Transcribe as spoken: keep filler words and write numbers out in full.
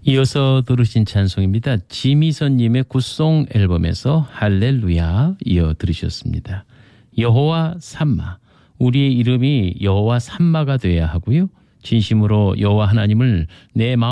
이어서 들으신 찬송입니다. 지미선님의 굿송 앨범에서 할렐루야 이어 들으셨습니다. 여호와 삼마, 우리의 이름이 여호와 삼마가 되어야 하고요. 진심으로 여호와 하나님을 내 마음